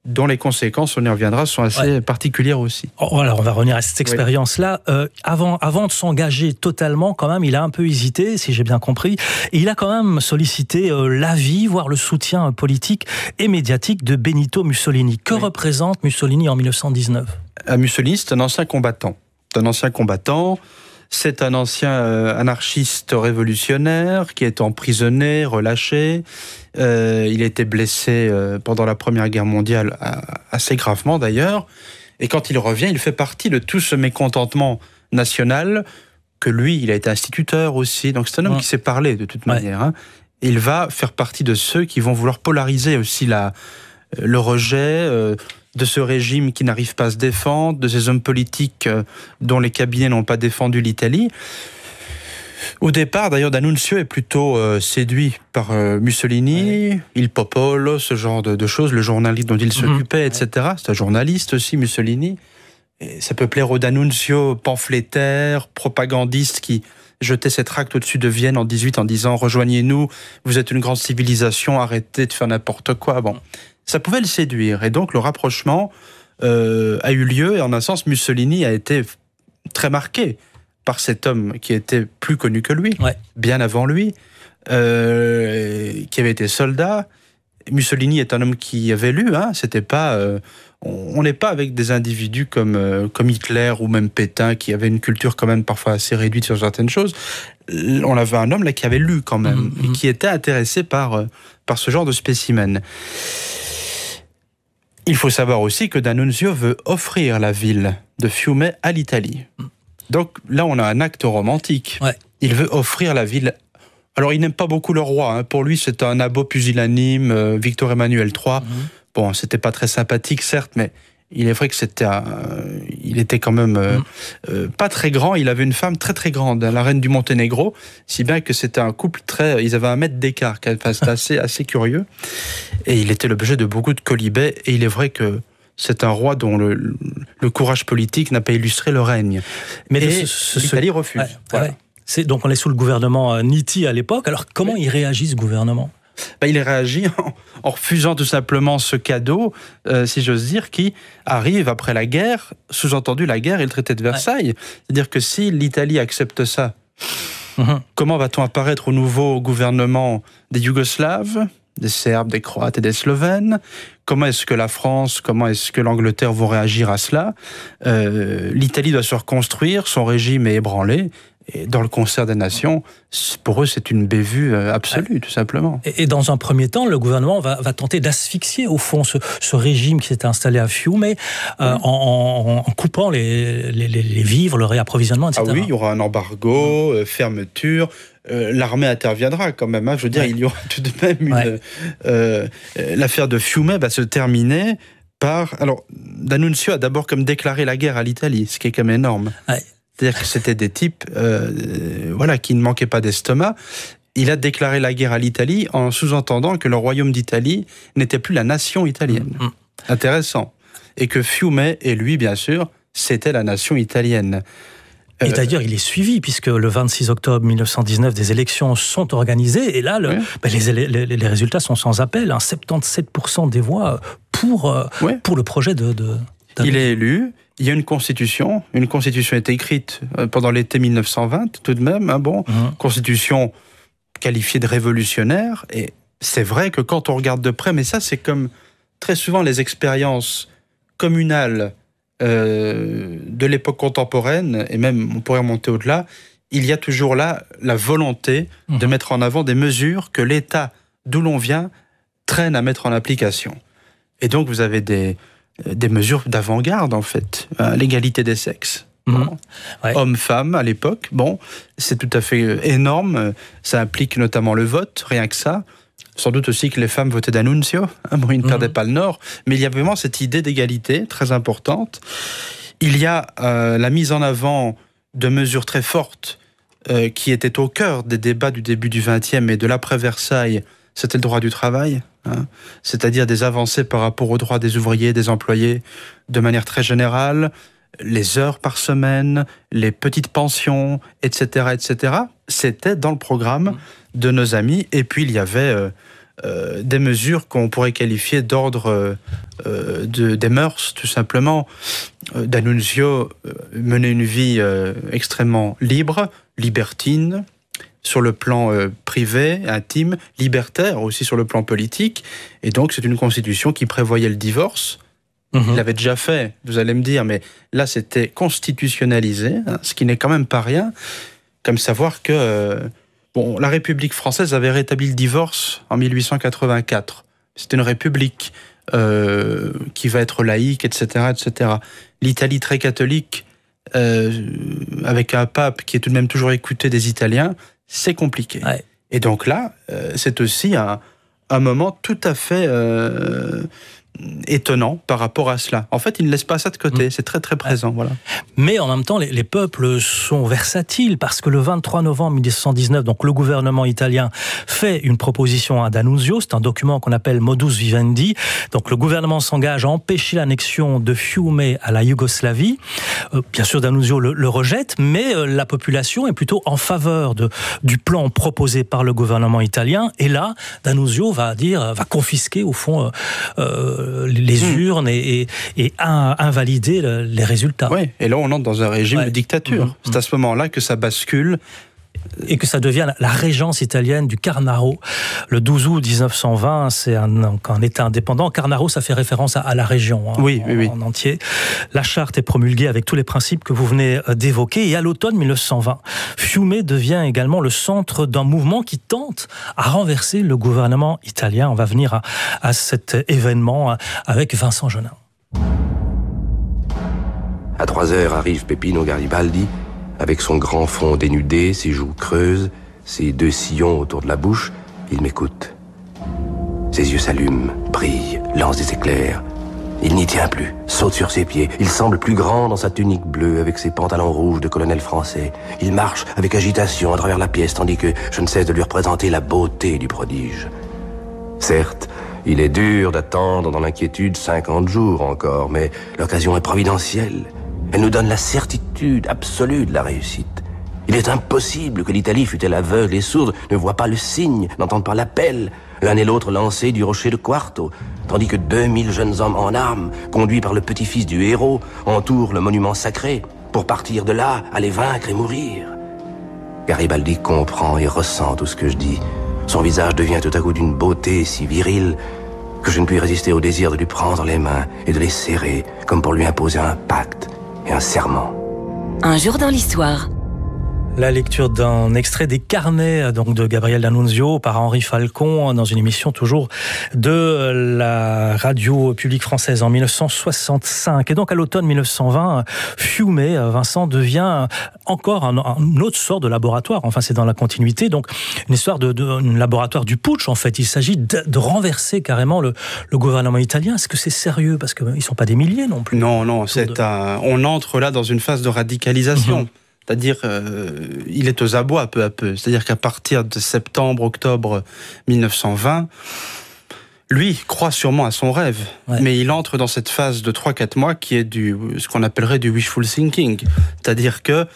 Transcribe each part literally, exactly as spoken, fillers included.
dont les conséquences, on y reviendra, sont assez ouais. particulières aussi. Oh, alors on va revenir à cette expérience-là. Oui. Euh, avant, avant de s'engager totalement, quand même, il a un peu hésité, si j'ai bien compris. Et il a quand même sollicité euh, l'avis, voire le soutien politique et médiatique de Benito Mussolini. Que oui. représente Mussolini en mille neuf cent dix-neuf ? À Mussolini, c'est un ancien combattant. C'est un ancien combattant. C'est un ancien euh, anarchiste révolutionnaire qui est emprisonné, relâché. Euh, il a été blessé euh, pendant la Première Guerre mondiale, assez gravement d'ailleurs. Et quand il revient, il fait partie de tout ce mécontentement national que lui, il a été instituteur aussi. Donc c'est un homme ouais. qui sait parler de toute manière. Ouais. Hein. Il va faire partie de ceux qui vont vouloir polariser aussi la, le rejet euh, de ce régime qui n'arrive pas à se défendre, de ces hommes politiques euh, dont les cabinets n'ont pas défendu l'Italie. Au départ, d'ailleurs, D'Annunzio est plutôt euh, séduit par euh, Mussolini, ouais. Il Popolo, ce genre de, de choses, le journaliste dont il mm-hmm. s'occupait, et cetera. Ouais. C'est un journaliste aussi, Mussolini. Et ça peut plaire au D'Annunzio, pamphlétaire, propagandiste, qui jetait ses tracts au-dessus de Vienne en dix-huit en disant « Rejoignez-nous, vous êtes une grande civilisation, arrêtez de faire n'importe quoi ». Bon, ça pouvait le séduire. Et donc, le rapprochement euh, a eu lieu. Et en un sens, Mussolini a été très marqué par cet homme qui était plus connu que lui, ouais. bien avant lui, euh, qui avait été soldat. Mussolini est un homme qui avait lu, hein, c'était pas, euh, on n'est pas avec des individus comme, euh, comme Hitler ou même Pétain, qui avaient une culture quand même parfois assez réduite sur certaines choses. On avait un homme là qui avait lu quand même, mmh, et qui était intéressé par, euh, par ce genre de spécimen. Il faut savoir aussi que D'Annunzio veut offrir la ville de Fiume à l'Italie. Donc là, on a un acte romantique. Ouais. Il veut offrir la ville. Alors, il n'aime pas beaucoup le roi. Hein. Pour lui, c'est un abo pusillanime, euh, Victor Emmanuel trois. Mmh. Bon, c'était pas très sympathique, certes, mais il est vrai que c'était, un, euh, il était quand même euh, mmh. euh, pas très grand. Il avait une femme très très grande, hein, la reine du Monténégro, si bien que c'était un couple très. Ils avaient un mètre d'écart. Enfin, c'était assez assez curieux. Et il était l'objet de beaucoup de quolibets. Et il est vrai que c'est un roi dont le, le courage politique n'a pas illustré le règne. Mais et ce, ce, l'Italie refuse. Ouais, voilà. ouais. C'est, donc on est sous le gouvernement Nitti à l'époque. Alors comment oui. il réagit, ce gouvernement ? Ben, il réagit en, en refusant tout simplement ce cadeau, euh, si j'ose dire, qui arrive après la guerre, sous-entendu la guerre et le traité de Versailles. Ouais. C'est-à-dire que si l'Italie accepte ça, mmh. comment va-t-on apparaître au nouveau gouvernement des Yougoslaves, des Serbes, des Croates et des Slovènes ? Comment est-ce que la France, comment est-ce que l'Angleterre vont réagir à cela ? euh, L'Italie doit se reconstruire, son régime est ébranlé. Et dans le concert des nations, pour eux, c'est une bévue absolue, tout simplement. Et, et dans un premier temps, le gouvernement va, va tenter d'asphyxier, au fond, ce, ce régime qui s'était installé à Fiume, euh, oui. en, en, en coupant les, les, les vivres, le réapprovisionnement, et cetera. Ah oui, il y aura un embargo, euh, fermeture. Euh, l'armée interviendra quand même. Hein. Je veux dire, ouais. il y aura tout de même une... Ouais. Euh, l'affaire de Fiume va se terminer par... Alors, D'Annunzio a d'abord comme déclaré la guerre à l'Italie, ce qui est quand même énorme. Ouais. C'est-à-dire que c'était des types euh, voilà, qui ne manquaient pas d'estomac. Il a déclaré la guerre à l'Italie en sous-entendant que le royaume d'Italie n'était plus la nation italienne. Mmh. Intéressant. Et que Fiume, et lui, bien sûr, c'était la nation italienne. Et d'ailleurs, il est suivi, puisque le vingt-six octobre mille neuf cent dix-neuf, des élections sont organisées, et là, le, oui. ben les, les, les résultats sont sans appel. Hein, soixante-dix-sept pour cent des voix pour, oui. pour le projet de... de il est élu. Il y a une constitution. Une constitution est écrite pendant l'été mille neuf cent vingt, tout de même. Hein, bon, mmh. Constitution qualifiée de révolutionnaire. Et c'est vrai que quand on regarde de près, mais ça, c'est comme très souvent les expériences communales euh, de l'époque contemporaine, et même on pourrait remonter au-delà, il y a toujours là la volonté mmh. de mettre en avant des mesures que l'État, d'où l'on vient, traîne à mettre en application. Et donc, vous avez des... des mesures d'avant-garde, en fait. Euh, l'égalité des sexes. Bon. Mmh. Ouais. Hommes-femmes, à l'époque. Bon, c'est tout à fait énorme. Ça implique notamment le vote, rien que ça. Sans doute aussi que les femmes votaient D'Annunzio. Hein, bon, ils ne mmh. perdaient pas le Nord. Mais il y a vraiment cette idée d'égalité très importante. Il y a euh, la mise en avant de mesures très fortes euh, qui étaient au cœur des débats du début du vingtième et de l'après-Versailles. C'était le droit du travail. Hein, c'est-à-dire des avancées par rapport aux droits des ouvriers, des employés, de manière très générale, les heures par semaine, les petites pensions, et cetera, et cetera. C'était dans le programme de nos amis. Et puis, il y avait euh, euh, des mesures qu'on pourrait qualifier d'ordre euh, de, des mœurs, tout simplement. Euh, D'Annunzio euh, menait une vie euh, extrêmement libre, libertine, sur le plan euh, privé, intime, libertaire aussi sur le plan politique. Et donc, c'est une constitution qui prévoyait le divorce. Mmh. Il l'avait déjà fait, vous allez me dire, mais là, c'était constitutionnalisé, hein, ce qui n'est quand même pas rien, comme savoir que euh, bon, la République française avait rétabli le divorce en mille huit cent quatre-vingt-quatre. C'était une république euh, qui va être laïque, et cetera, et cetera. L'Italie très catholique, euh, avec un pape qui est tout de même toujours écouté des Italiens, c'est compliqué. Ouais. Et donc là, euh, c'est aussi un, un moment tout à fait euh, étonnant par rapport à cela. En fait, il ne laisse pas ça de côté, mmh. c'est très très présent. Ouais. Voilà. Mais en même temps, les, les peuples sont versatiles, parce que le vingt-trois novembre mille sept cent dix-neuf, donc le gouvernement italien fait une proposition à D'Annunzio, c'est un document qu'on appelle Modus Vivendi. Donc le gouvernement s'engage à empêcher l'annexion de Fiume à la Yougoslavie. Euh, bien sûr, D'Annunzio le, le rejette, mais euh, la population est plutôt en faveur de, du plan proposé par le gouvernement italien. Et là, D'Annunzio va dire, va confisquer au fond euh, les mmh. urnes et, et, et un, invalider le, les résultats. Oui, et là on entre dans un régime ouais. de dictature. Mmh. C'est à ce moment-là que ça bascule. Et que ça devient la régence italienne du Carnaro. Le douze août mille neuf cent vingt, c'est un, un État indépendant. Carnaro, ça fait référence à, à la région hein, oui, en, oui, oui. en entier. La charte est promulguée avec tous les principes que vous venez d'évoquer. Et à l'automne mille neuf cent vingt, Fiume devient également le centre d'un mouvement qui tente à renverser le gouvernement italien. On va venir à, à cet événement avec Vincent Genin. À trois heures arrive Peppino Garibaldi, avec son grand front dénudé, ses joues creuses, ses deux sillons autour de la bouche. Il m'écoute. Ses yeux s'allument, brillent, lancent des éclairs. Il n'y tient plus, saute sur ses pieds. Il semble plus grand dans sa tunique bleue, avec ses pantalons rouges de colonel français. Il marche avec agitation à travers la pièce, tandis que je ne cesse de lui représenter la beauté du prodige. Certes, il est dur d'attendre dans l'inquiétude cinquante jours encore, mais l'occasion est providentielle. Elle nous donne la certitude absolue de la réussite. Il est impossible que l'Italie, fût-elle aveugle et sourde, ne voie pas le signe, n'entende pas l'appel, l'un et l'autre lancés du rocher de Quarto, tandis que deux mille jeunes hommes en armes, conduits par le petit-fils du héros, entourent le monument sacré, pour partir de là, aller vaincre et mourir. Garibaldi comprend et ressent tout ce que je dis. Son visage devient tout à coup d'une beauté si virile que je ne puis résister au désir de lui prendre les mains et de les serrer, comme pour lui imposer un pacte et un serment. Un jour dans l'histoire. La lecture d'un extrait des carnets donc de Gabriel D'Annunzio par Henri Falcon dans une émission toujours de la radio publique française en mille neuf cent soixante-cinq. Et donc à l'automne mille neuf cent vingt, Fiume, Vincent, devient encore un, un autre sort de laboratoire. Enfin, c'est dans la continuité. Donc une histoire de, de un laboratoire du putsch en fait. Il s'agit de, de renverser carrément le, le gouvernement italien. Est-ce que c'est sérieux? Parce qu'ils ne sont pas des milliers non plus. Non, non. C'est de... un... On entre là dans une phase de radicalisation. Mm-hmm. C'est-à-dire, euh, il est aux abois peu à peu. C'est-à-dire qu'à partir de septembre, octobre mille neuf cent vingt, lui croit sûrement à son rêve, ouais. mais il entre dans cette phase de trois à quatre mois qui est du, ce qu'on appellerait du wishful thinking. C'est-à-dire que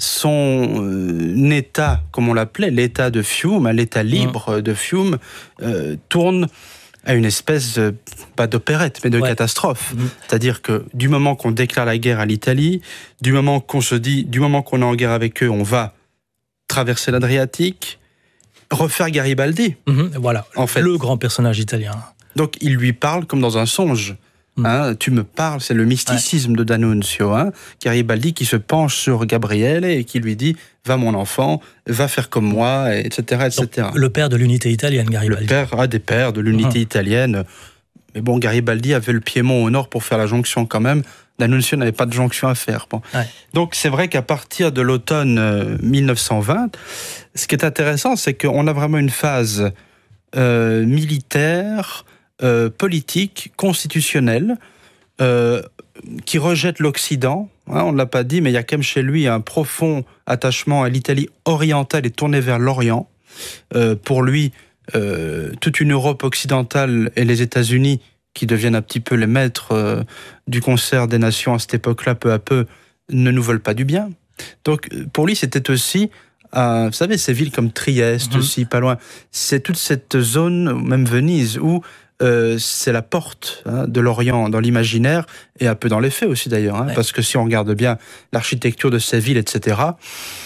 son euh, état, comme on l'appelait, l'état de Fiume, l'état libre ouais. de Fiume, euh, tourne à une espèce, euh, pas d'opérette, mais de ouais. catastrophe. Mmh. C'est-à-dire que du moment qu'on déclare la guerre à l'Italie, du moment qu'on se dit, du moment qu'on est en guerre avec eux, on va traverser l'Adriatique, refaire Garibaldi. Mmh. Voilà, en fait. Le grand personnage italien. Donc il lui parle comme dans un songe. Mmh. Hein, tu me parles, c'est le mysticisme ouais. de D'Annunzio. Hein, Garibaldi qui se penche sur Gabriele et qui lui dit « Va mon enfant, va faire comme moi, et cetera et cetera. » Le père de l'unité italienne, Garibaldi. Le père ah, des pères de l'unité mmh. italienne. Mais bon, Garibaldi avait le Piémont au nord pour faire la jonction quand même. D'Annunzio n'avait pas de jonction à faire. Bon. Ouais. Donc c'est vrai qu'à partir de l'automne euh, mille neuf cent vingt, ce qui est intéressant, c'est qu'on a vraiment une phase euh, militaire, Euh, politique, constitutionnelle, euh, qui rejette l'Occident. Hein, on ne l'a pas dit, mais il y a quand même chez lui un profond attachement à l'Italie orientale et tournée vers l'Orient. Euh, pour lui, euh, toute une Europe occidentale et les États-Unis, qui deviennent un petit peu les maîtres euh, du concert des nations à cette époque-là, peu à peu, ne nous veulent pas du bien. Donc, pour lui, c'était aussi à, vous savez, ces villes comme Trieste, mmh. aussi, pas loin. C'est toute cette zone, même Venise, où euh, c'est la porte hein, de l'Orient dans l'imaginaire, et un peu dans les faits aussi d'ailleurs, hein, ouais. parce que si on regarde bien l'architecture de ces villes, et cetera,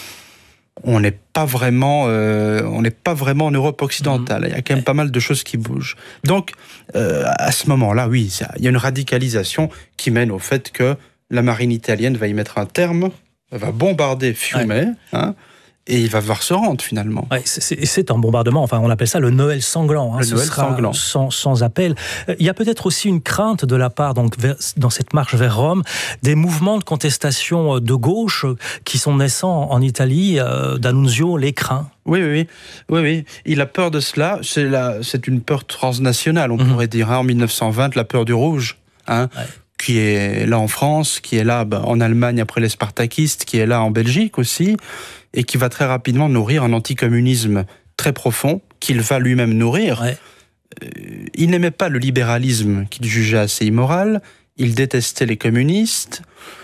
on n'est pas vraiment, euh, on n'est pas vraiment en Europe occidentale. Mmh. Il y a quand même pas mal de choses qui bougent. Donc, euh, à ce moment-là, oui, ça, il y a une radicalisation qui mène au fait que la marine italienne va y mettre un terme, va bombarder Fiume, ouais. hein, et il va devoir se rendre finalement. Ouais, c'est, c'est, c'est un bombardement, enfin on appelle ça le Noël sanglant. Hein, le ce Noël sera sanglant. Sans, sans appel. Il y a peut-être aussi une crainte de la part, donc, vers, dans cette marche vers Rome, des mouvements de contestation de gauche qui sont naissants en Italie. Euh, D'Annunzio les craint. Oui, oui, oui, oui, oui. Il a peur de cela. C'est, la, c'est une peur transnationale, on mmh. pourrait dire. Hein, en mille neuf cent vingt, la peur du rouge. Hein, ouais. qui est là en France, qui est là bah, en Allemagne après les spartakistes, qui est là en Belgique aussi, et qui va très rapidement nourrir un anticommunisme très profond, qu'il va lui-même nourrir. Ouais. Euh, il n'aimait pas le libéralisme qu'il jugeait assez immoral, il détestait les communistes,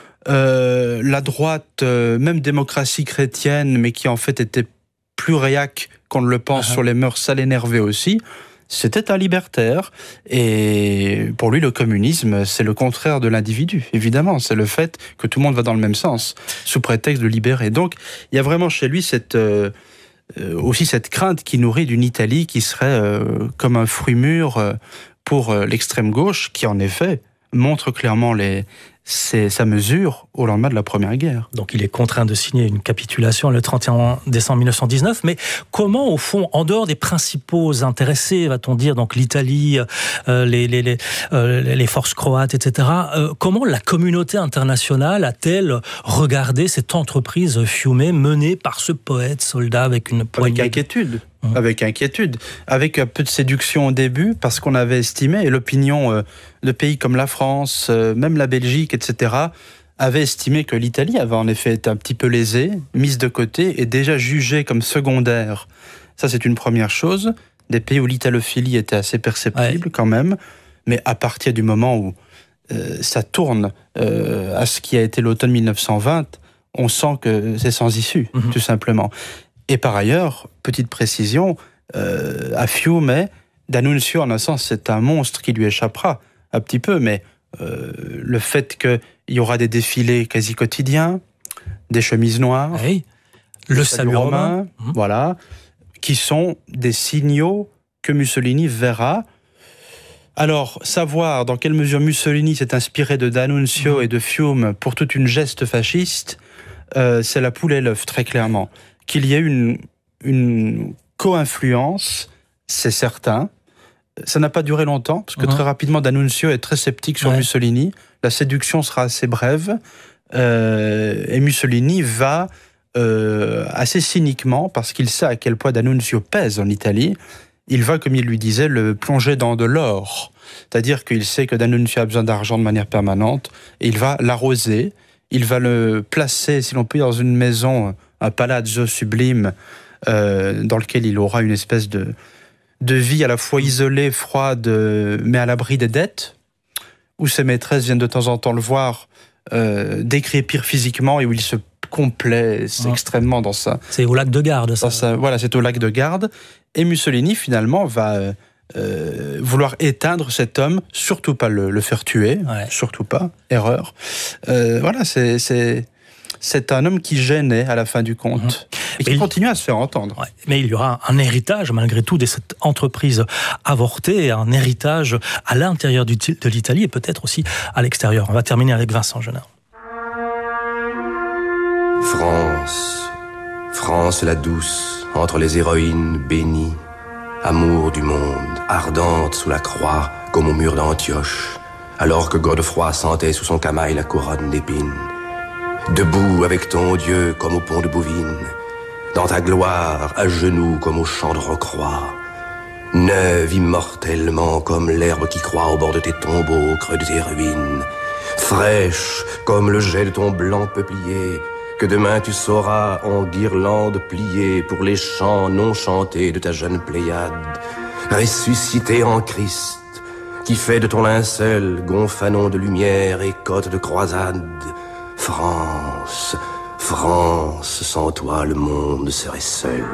euh, la droite, euh, même démocratie chrétienne, mais qui en fait était plus réac qu'on ne le pense uh-huh. sur les mœurs, ça l'énervait aussi. C'était un libertaire, et pour lui, le communisme, c'est le contraire de l'individu, évidemment. C'est le fait que tout le monde va dans le même sens, sous prétexte de libérer. Donc, il y a vraiment chez lui cette, euh, aussi cette crainte qui nourrit d'une Italie qui serait euh, comme un fruit mûr pour euh, l'extrême gauche, qui en effet montre clairement les... c'est sa mesure au lendemain de la Première Guerre. Donc il est contraint de signer une capitulation le trente et un décembre mille neuf cent dix-neuf, mais comment au fond, en dehors des principaux intéressés, va-t-on dire, donc l'Italie, euh, les, les, les, euh, les forces croates, et cetera, euh, comment la communauté internationale a-t-elle regardé cette entreprise Fiume menée par ce poète soldat avec une poignée Avec inquiétude. Mmh. Avec inquiétude, avec un peu de séduction au début, parce qu'on avait estimé, et l'opinion euh, de pays comme la France, euh, même la Belgique, et cetera, avait estimé que l'Italie avait en effet été un petit peu lésée, mise de côté, et déjà jugée comme secondaire. Ça, c'est une première chose. Des pays où l'italophilie était assez perceptible, ouais. quand même, mais à partir du moment où euh, ça tourne euh, à ce qui a été l'automne mille neuf cent vingt, on sent que c'est sans issue, mmh. tout simplement. Et par ailleurs, petite précision, euh, à Fiume, D'Annunzio, en un sens, c'est un monstre qui lui échappera un petit peu, mais euh, le fait qu'il y aura des défilés quasi quotidiens, des chemises noires, oui. le salut romain, romain mmh. voilà, qui sont des signaux que Mussolini verra. Alors, savoir dans quelle mesure Mussolini s'est inspiré de D'Annunzio mmh. et de Fiume pour toute une geste fasciste, euh, c'est la poule et l'œuf, très clairement. Qu'il y ait une, une co-influence, c'est certain. Ça n'a pas duré longtemps, parce que mmh. très rapidement, D'Annunzio est très sceptique sur ouais. Mussolini. La séduction sera assez brève. Euh, et Mussolini va, euh, assez cyniquement, parce qu'il sait à quel point D'Annunzio pèse en Italie, il va, comme il lui disait, le plonger dans de l'or. C'est-à-dire qu'il sait que D'Annunzio a besoin d'argent de manière permanente, et il va l'arroser, il va le placer, si l'on peut dire, dans une maison... un palazzo sublime euh, dans lequel il aura une espèce de, de vie à la fois isolée, froide, mais à l'abri des dettes, où ses maîtresses viennent de temps en temps le voir euh, décrépir physiquement et où il se complaît c'est oh. extrêmement dans ça. C'est au lac de Garde, ça. ça voilà, c'est au lac de Garde. Et Mussolini, finalement, va euh, vouloir éteindre cet homme, surtout pas le, le faire tuer, ouais. surtout pas, erreur. Euh, voilà, c'est... c'est C'est un homme qui gênait à la fin du compte mmh. et qui il... continue à se faire entendre. Ouais, mais il y aura un héritage, malgré tout, de cette entreprise avortée, un héritage à l'intérieur du, de l'Italie et peut-être aussi à l'extérieur. On va terminer avec Vincent Genard. France, France la douce, entre les héroïnes bénies, amour du monde, ardente sous la croix, comme au mur d'Antioche, alors que Godefroy sentait sous son camail la couronne d'épines. Debout avec ton Dieu comme au pont de Bouvines, dans ta gloire, à genoux comme au champ de Rocroi, neuve immortellement comme l'herbe qui croît au bord de tes tombeaux, au creux de tes ruines, fraîche comme le jet de ton blanc peuplier, que demain tu sauras en guirlande plier pour les chants non chantés de ta jeune Pléiade, ressuscité en Christ, qui fait de ton linceul gonfanon de lumière et côte de croisade. France, France, sans toi, le monde serait seul.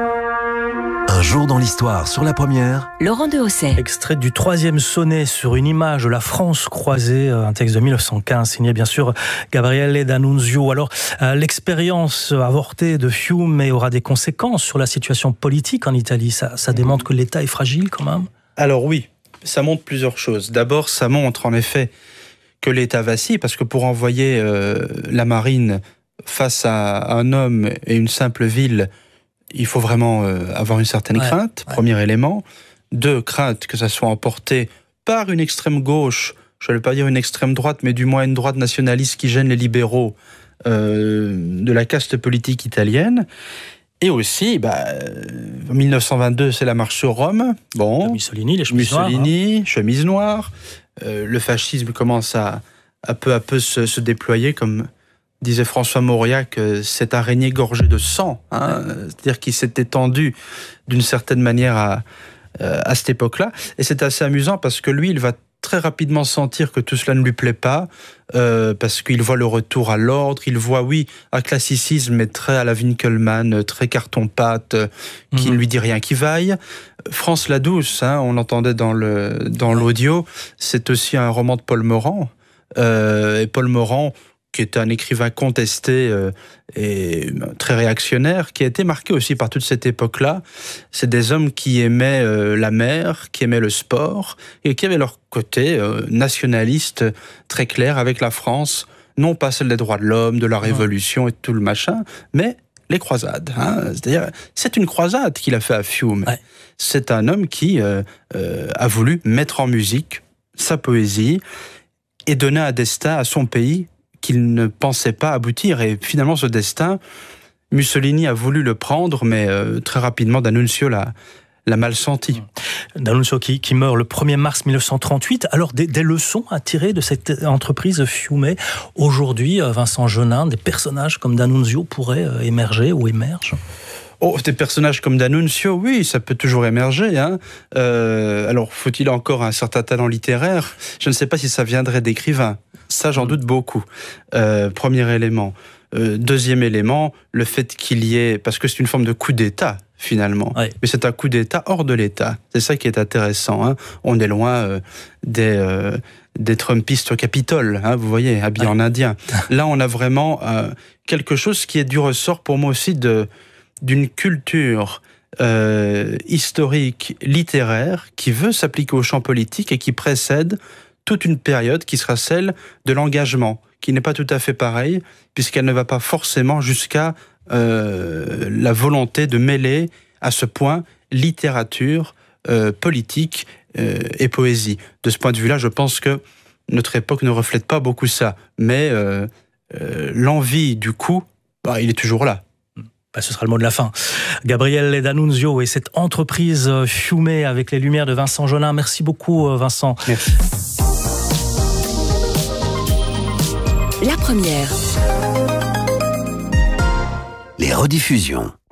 Un jour dans l'histoire, sur la première, Laurent de Hausset. Extrait du troisième sonnet sur une image de la France croisée, un texte de mille neuf cent quinze, signé bien sûr Gabriele D'Annunzio. Alors, euh, l'expérience avortée de Fiume aura des conséquences sur la situation politique en Italie. Ça, ça démontre que l'État est fragile quand même. Alors oui, ça montre plusieurs choses. D'abord, ça montre en effet que l'État vacille, parce que pour envoyer euh, la marine face à un homme et une simple ville, il faut vraiment euh, avoir une certaine ouais, crainte, ouais. premier élément. Deux, crainte que ça soit emporté par une extrême gauche, je ne vais pas dire une extrême droite, mais du moins une droite nationaliste qui gêne les libéraux euh, de la caste politique italienne. Et aussi, bah, en mille neuf cent vingt-deux, c'est la marche sur Rome. Bon, De Mussolini, les chemises Mussolini, noires, hein. chemise noire. Euh, le fascisme commence à, à peu à peu se, se déployer, comme disait François Mauriac, cette araignée gorgée de sang, hein, c'est-à-dire qui s'est étendue d'une certaine manière à, à cette époque-là. Et c'est assez amusant parce que lui, il va très rapidement sentir que tout cela ne lui plaît pas, euh, parce qu'il voit le retour à l'ordre, il voit, oui, un classicisme, mais très à la Winkelmann, très carton-pâte, qui Mmh. ne lui dit rien qui vaille. France la Douce, hein, on l'entendait dans le dans l'audio, c'est aussi un roman de Paul Morand. Euh, et Paul Morand, qui est un écrivain contesté euh, et très réactionnaire, qui a été marqué aussi par toute cette époque-là. C'est des hommes qui aimaient euh, la mer, qui aimaient le sport, et qui avaient leur côté euh, nationaliste très clair avec la France, non pas celle des droits de l'homme, de la Révolution et tout le machin, mais les croisades. Hein. C'est-à-dire, c'est une croisade qu'il a fait à Fiume. Ouais. C'est un homme qui euh, euh, a voulu mettre en musique sa poésie et donner un destin à son pays qu'il ne pensait pas aboutir. Et finalement, ce destin, Mussolini a voulu le prendre, mais euh, très rapidement, D'Annunzio l'a, l'a mal senti. D'Annunzio qui, qui meurt le premier mars mille neuf cent trente-huit. Alors, des, des leçons à tirer de cette entreprise Fiume. Aujourd'hui, Vincent Genin, des personnages comme D'Annunzio pourraient émerger ou émergent? Oh, des personnages comme D'Annunzio, oui, ça peut toujours émerger. Hein. Euh, alors, faut-il encore un certain talent littéraire? Je ne sais pas si ça viendrait d'écrivains. Ça, j'en doute beaucoup. Euh, premier élément. Euh, deuxième élément, le fait qu'il y ait... Parce que c'est une forme de coup d'État, finalement. Ouais. Mais c'est un coup d'État hors de l'État. C'est ça qui est intéressant. Hein. On est loin euh, des... Euh, des Trumpistes au Capitole, hein, vous voyez, habillés ouais. en indien. Là, on a vraiment euh, quelque chose qui est du ressort, pour moi aussi, de... d'une culture euh, historique, littéraire, qui veut s'appliquer au champ politique et qui précède toute une période qui sera celle de l'engagement, qui n'est pas tout à fait pareille, puisqu'elle ne va pas forcément jusqu'à euh, la volonté de mêler à ce point littérature, euh, politique euh, et poésie. De ce point de vue-là, je pense que notre époque ne reflète pas beaucoup ça, mais euh, euh, l'envie du coup, bah, il est toujours là. Ce sera le mot de la fin. Gabriele D'Annunzio et cette entreprise Fiume avec les lumières de Vincent Genin. Merci beaucoup, Vincent. Merci. La première. Les rediffusions.